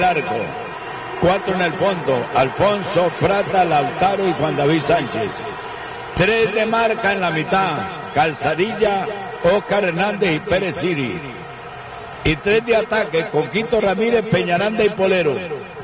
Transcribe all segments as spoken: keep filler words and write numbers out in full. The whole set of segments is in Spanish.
el arco. Cuatro en el fondo. Alfonso, Frata, Lautaro y Juan David Sánchez. Tres de marca en la mitad. Calzadilla, Oscar Hernández y Pérez Siri. Y tres de ataque. Coquito Ramírez, Peñaranda y Polero.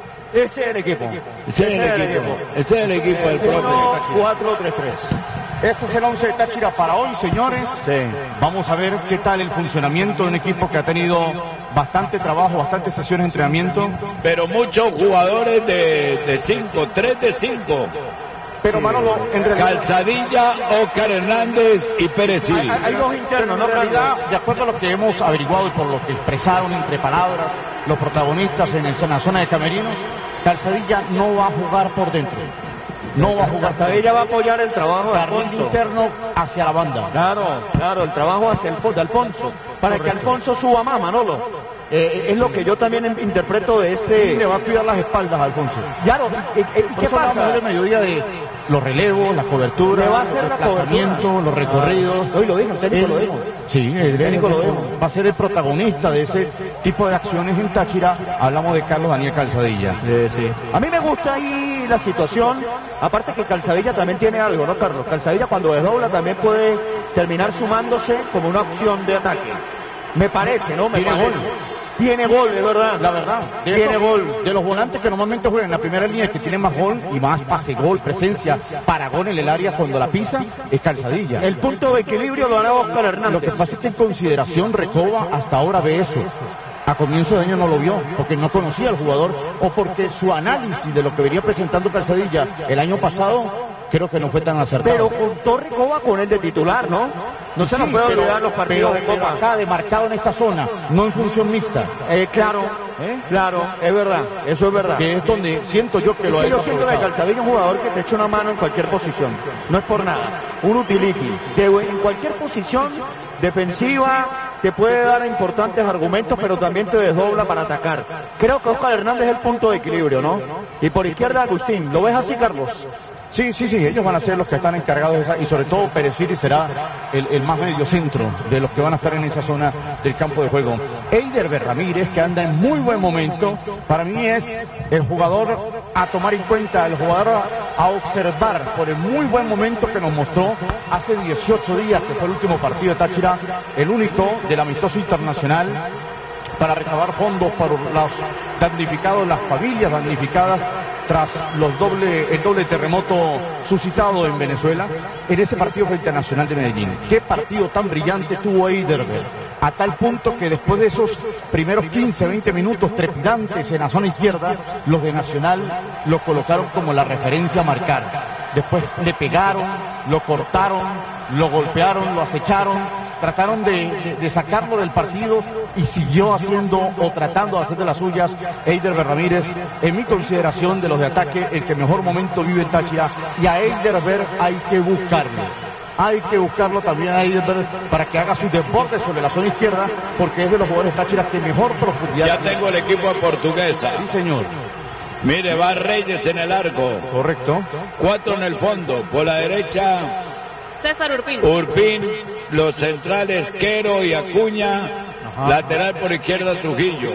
Ese es el equipo. Ese es el equipo. Ese es el equipo del profe. cuatro tres tres. Ese es el once de Táchira para hoy, señores. Sí. Vamos a ver qué tal el funcionamiento de un equipo que ha tenido bastante trabajo, bastantes sesiones de entrenamiento. Pero muchos jugadores de, de cinco, tres de cinco. Pero Manolo, en realidad... Calzadilla, Oscar Hernández y Pérez Siri. Hay, hay dos internos, ¿no? En realidad, de acuerdo a lo que hemos averiguado y por lo que expresaron entre palabras los protagonistas en, el, en la zona de camerino, Calzadilla no va a jugar por dentro. No va a jugar. Calzadilla va a apoyar el trabajo de Carril Alfonso. interno hacia la banda. Claro, claro, el trabajo hacia el de Alfonso. Para Correcto. Que Alfonso suba más, Manolo. Eh, es lo que yo también interpreto de este... Y le va a cuidar las espaldas a Alfonso. Claro, ¿y, y, y qué pasa? El mediodía de los relevos, la cobertura, le va a hacer el la desplazamiento, los recorridos. Hoy lo dijo, el técnico lo dijo. Sí, el técnico lo dijo. Va a ser el protagonista de ese tipo de acciones en Táchira. Hablamos de Carlos Daniel Calzadilla. Sí, sí. A mí me gusta ahí la situación. Aparte que Calzadilla también tiene algo, ¿no, Carlos? Calzadilla cuando desdobla también puede terminar sumándose como una opción de ataque. Me parece, ¿no? Me Tiene parece. gol. Tiene gol, de verdad. La verdad. De Tiene eso, gol. De los volantes que normalmente juegan en la primera línea, que tienen más gol y más pase gol, presencia, para gol en el área cuando la pisa, es Calzadilla. El punto de equilibrio lo hará Oscar Hernández. Lo que pasa es que en consideración Recoba hasta ahora ve eso. A comienzo de año no lo vio, porque no conocía al jugador, o porque su análisis de lo que venía presentando Calzadilla el año pasado, creo que no fue tan acertado. Pero juntó Recoba con él de titular, ¿no? No sí, se nos puede pero, olvidar los partidos pero, de Copa. Pero acá, demarcado en esta zona, no en función mixta. Eh, claro, ¿Eh? claro, es verdad, eso es verdad. Que es donde siento yo que es lo que ha yo siento que Calzadilla es un jugador que te echa una mano en cualquier posición. No es por nada. Un utility. De, en cualquier posición defensiva te puede dar importantes argumentos, pero también te desdobla para atacar. Creo que Oscar Hernández es el punto de equilibrio, ¿no? Y por izquierda Agustín. ¿Lo ves así, Carlos? Sí, sí, sí, ellos van a ser los que están encargados de esa, y sobre todo Pérez Siri será el, el más medio centro de los que van a estar en esa zona del campo de juego. Eider Ramírez, que anda en muy buen momento, para mí es el jugador a tomar en cuenta, el jugador a, a observar por el muy buen momento que nos mostró hace dieciocho días, que fue el último partido de Táchira, el único del amistoso internacional, para recabar fondos para los damnificados, las familias damnificadas tras los doble, el doble terremoto suscitado en Venezuela, en ese partido frente a Nacional de Medellín. Qué partido tan brillante tuvo Eiderberg, a tal punto que después de esos primeros quince, veinte minutos trepidantes en la zona izquierda, los de Nacional lo colocaron como la referencia a marcar. Después le pegaron, lo cortaron, lo golpearon, lo acecharon, trataron de, de, de sacarlo del partido y siguió haciendo o tratando de hacer de las suyas Eider Ramírez, en mi consideración de los de ataque, el que mejor momento vive en Táchira, y a Eider hay que buscarlo. Hay que buscarlo también a Eider para que haga sus desbordes sobre la zona izquierda, porque es de los jugadores de Táchira que mejor profundidad. Ya tengo el equipo de Portuguesa. Sí, señor. Mire, va Reyes en el arco. Correcto. Cuatro en el fondo. Por la derecha, César Urpín. Urpín. Los centrales, Quero y Acuña. Ajá. Lateral por izquierda, Trujillo.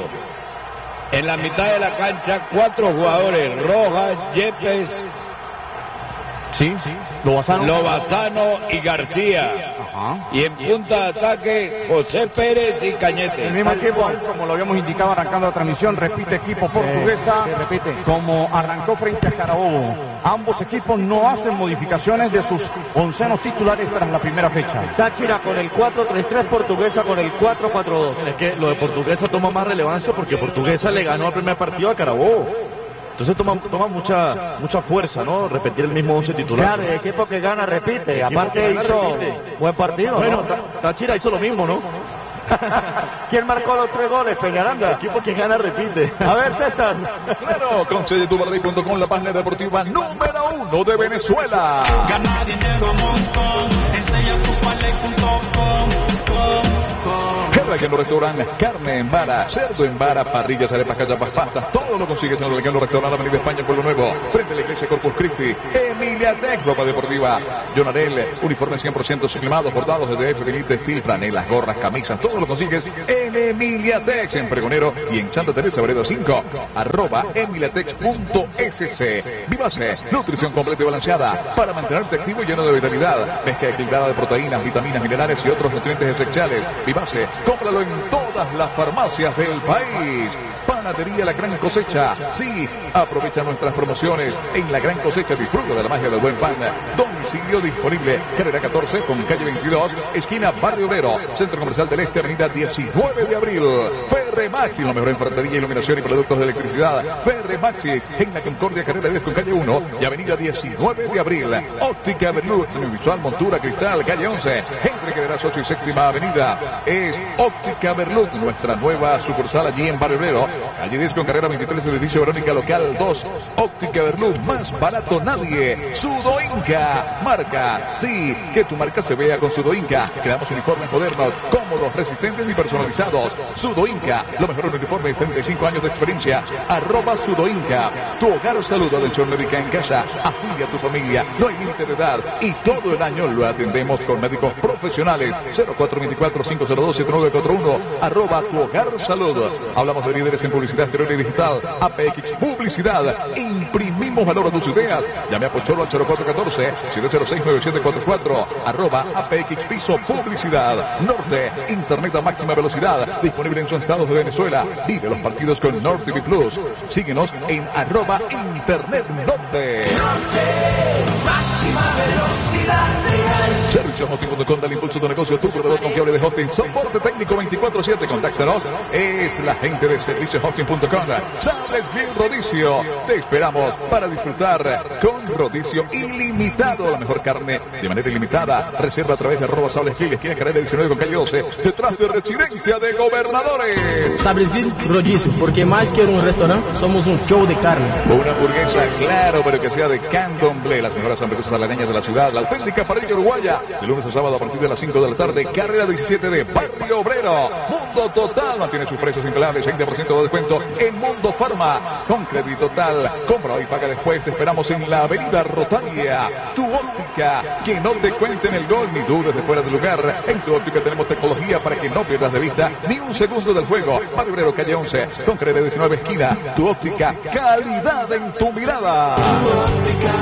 En la mitad de la cancha, cuatro jugadores. Rojas, Yepes. Sí, sí. Lobazano. Lobazano y García. Ajá. Y en punta de ataque, José Pérez y Cañete. El mismo equipo, como lo habíamos indicado arrancando la transmisión, repite equipo Portuguesa, se repite. Como arrancó frente a Carabobo. Ambos equipos no hacen modificaciones de sus oncenos titulares tras la primera fecha. Táchira con el cuatro tres tres, Portuguesa con el cuatro cuatro dos. Es que lo de Portuguesa toma más relevancia porque Portuguesa le ganó el primer partido a Carabobo. Entonces toma, toma mucha mucha fuerza, ¿no? Repetir el mismo once titular. Claro, el equipo que gana repite. Aparte gana, hizo repite. Buen partido. Bueno, ¿no? Táchira hizo lo mismo, ¿no? ¿Quién marcó los tres goles? Peñaranda. El equipo que gana repite. A ver, César. Claro, con Cedetubardey punto com, la página deportiva número uno de Venezuela. Gana dinero a montón. Enseña tu punto com. Lejano Restaurante, carne en vara, cerdo en vara, parrillas, arepas, cachapas, pastas, todo lo consigues en el Lejano Restaurante, Avenida España, Pueblo Nuevo, frente a la iglesia Corpus Christi. Emiliatex, ropa deportiva, Jonarel, uniformes cien por ciento sublimados, bordados de D F, vinil, textil, franelas, gorras, camisas, todo lo consigues en Emiliatex, en Pregonero y en Santa Teresa, Vereda cinco, arroba emiliatex punto s c. Vivase, nutrición completa y balanceada, para mantenerte activo y lleno de vitalidad, mezcla equilibrada de proteínas, vitaminas, minerales y otros nutrientes esenciales. Vivase, cómpralo en todas las farmacias del país. Panadería La Gran Cosecha. Sí, aprovecha nuestras promociones. En La Gran Cosecha disfruta de la magia del buen pan. Domicilio disponible. Carrera catorce con calle veintidós, esquina Barrio Obrero. Centro Comercial del Este, avenida diecinueve de abril. Ferremaxis, lo mejor en ferretería, iluminación y productos de electricidad. Ferremaxis, en la Concordia, carrera diez con calle uno y avenida diecinueve de abril. Óptica Berluz, semivisual, montura, cristal, calle once. Entre Carreras ocho y séptima avenida. Es Óptica Berluz, nuestra nueva sucursal allí en Barrio Obrero. Calle diez con carrera veintitrés, edificio Verónica Local dos. Óptica Berluz, más barato nadie. Sudoinca, marca. Sí, que tu marca se vea con Sudoinca. Creamos uniformes modernos, cómodos, resistentes y personalizados. Sudoinca, lo mejor en uniformes, treinta y cinco años de experiencia. Arroba Sudoinca. Tu hogar saluda atención médica en casa. Afilia a tu familia. No hay límite de edad y todo el año lo atendemos con médicos profesionales. cero cuatro dos cuatro, cinco cero dos, siete nueve cuatro uno. Arroba Tu Hogar Salud. Hablamos de líderes en publicidad exterior y digital. A P X Publicidad. Imprimimos valor a tus ideas. Llame a Pocholo al cero cuatro uno cuatro, siete cero seis, nueve siete cuatro cuatro. Arroba A P X Piso Publicidad. Norte, internet a máxima velocidad. Disponible en sus estados de Venezuela. Vive los partidos con Norte T V Plus. Síguenos en arroba Internet Norte. Norte, máxima velocidad real. Servicios Hosting punto com, del impulso de tu negocio, tu proveedor confiable de hosting. Soporte técnico veinticuatro siete. Contáctanos. Es la gente de Servicios Hosting punto com. Sales Grill Rodicio. Te esperamos para disfrutar con rodicio ilimitado. La mejor carne de manera ilimitada. Reserva a través de arroba Sables Grill, esquina carrera diecinueve con calle doce. Detrás de Residencia de Gobernadores. Sables Grill Rodicio, porque más que un restaurante, somos un show de carne. Una hamburguesa, claro, pero que sea de Candomblé. Las mejores hamburguesas alañas de la ciudad. La auténtica parrilla uruguaya. De lunes a sábado a partir de las cinco de la tarde. Carrera diecisiete de Barrio Obrero. Mundo Total mantiene sus precios impelables. veinte por ciento de descuento en Mundo Farma. Con crédito total. Compra y paga después. Te esperamos en la avenida Rotaria. Tu óptica. Que no te cuenten el gol ni dudes de fuera de lugar. En tu óptica tenemos tecnología para que no pierdas de vista ni un segundo del juego. Barrio Obrero, calle once. Con carrera diecinueve, esquina. Tu óptica. Calidad en tu mirada. Tu óptica,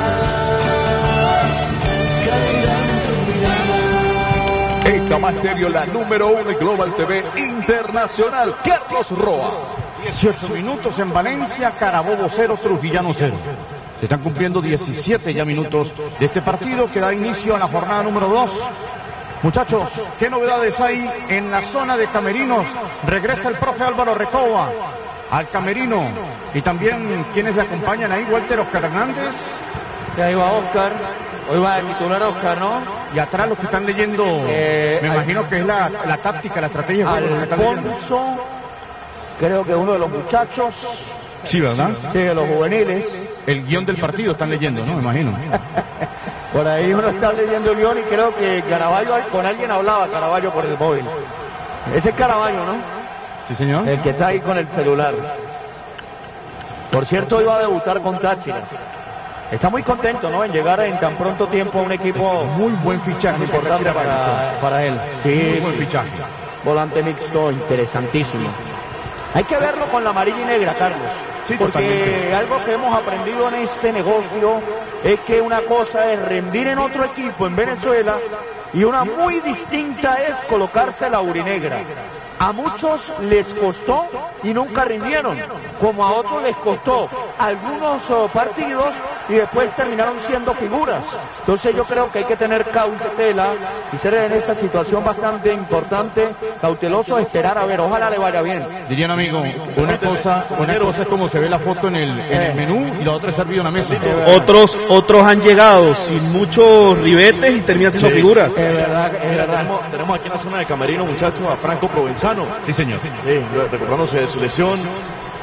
calidad en tu mirada. Esta más serio, la número uno en Global T V Internacional. Carlos Roa. dieciocho minutos en Valencia, Carabobo cero, Trujillano cero. Se están cumpliendo diecisiete ya minutos de este partido que da inicio a la jornada número dos. Muchachos, ¿qué novedades hay en la zona de camerinos? Regresa el profe Álvaro Recoba al camerino. Y también, ¿quiénes le acompañan ahí? Walter Oscar Hernández. Y ahí va Oscar. Hoy va el titular Oscar, ¿no? Y atrás los que están leyendo, Eh, me imagino que es la, la táctica, la estrategia. de juego que están leyendo. Alfonso, creo que uno de los muchachos, Sí, ¿verdad? sí, de los juveniles. El guión del partido están leyendo, ¿no? Me imagino. Por ahí uno está leyendo el guión y creo que Caraballo, con alguien hablaba Caraballo por el móvil. Ese es Caraballo, ¿no? Sí, señor. El que está ahí con el celular. Por cierto, iba a debutar con Táchira. Está muy contento, ¿no? En llegar en tan pronto tiempo a un equipo Muy buen fichaje importante Táchira para, realizó. para él. Sí, Muy buen sí. fichaje. Volante mixto interesantísimo. Hay que verlo con la amarilla y negra, Carlos. Sí, porque totalmente. algo que hemos aprendido en este negocio es que una cosa es rendir en otro equipo en Venezuela y una muy distinta es colocarse la aurinegra. A muchos les costó y nunca rindieron, como a otros les costó algunos oh, partidos y después terminaron siendo figuras. Entonces yo creo que hay que tener cautela y ser en esa situación bastante importante, cauteloso, esperar a ver, ojalá le vaya bien. Diría un amigo, una cosa, una cosa es como se ve la foto en el, en el menú y la otra es servido en la mesa. Otros, otros han llegado sin muchos ribetes y terminan siendo figuras. Es verdad, es verdad. Tenemos, tenemos aquí en la zona de camerino, muchachos, a Franco Provenzano. Sí, señor. Sí, recuperándose de su lesión.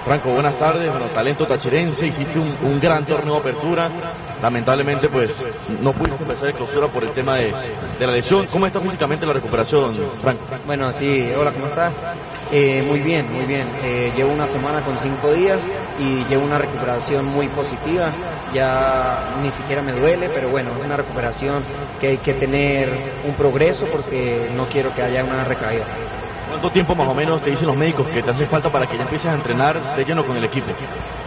Franco, buenas tardes. Bueno, talento tachirense, hiciste un, un gran torneo de apertura. Lamentablemente, pues, no pudimos empezar de clausura por el tema de, de la lesión. ¿Cómo está físicamente la recuperación, Franco? Bueno, sí, hola, ¿cómo estás? Eh, muy bien, muy bien. Eh, llevo una semana con cinco días y llevo una recuperación muy positiva. Ya ni siquiera me duele, pero bueno, es una recuperación que hay que tener un progreso porque no quiero que haya una recaída. ¿Cuánto tiempo más o menos te dicen los médicos que te hace falta para que ya empieces a entrenar de lleno con el equipo?